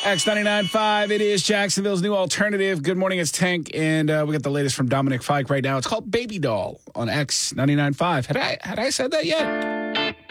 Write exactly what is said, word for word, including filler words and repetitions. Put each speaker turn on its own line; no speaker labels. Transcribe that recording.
X ninety-nine point five, it is Jacksonville's new alternative. Good morning, it's Tank, and uh, we got the latest from Dominic Fike right now. It's called Baby Doll on X ninety-nine point five. Had I, had I said that yet?